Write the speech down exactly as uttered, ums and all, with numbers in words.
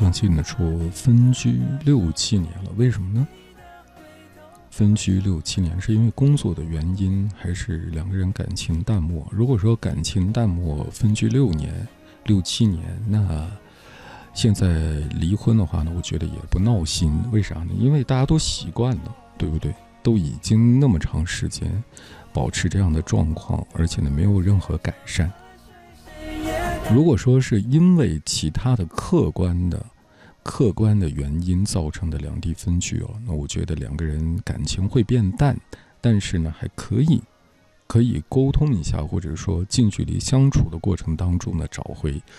将近的说分居六七年了，为什么呢？分居六七年是因为工作的原因，还是两个人感情淡漠？如果说感情淡漠，分居六年、六七年，那现在离婚的话呢，我觉得也不闹心。为啥呢？因为大家都习惯了，对不对？都已经那么长时间保持这样的状况，而且呢没有任何改善。如果说是因为其他的客观的客观的原因造成的两地分居哦，那我觉得两个人感情会变淡，但是呢还可以可以沟通一下，或者说近距离相处的过程当中呢，找回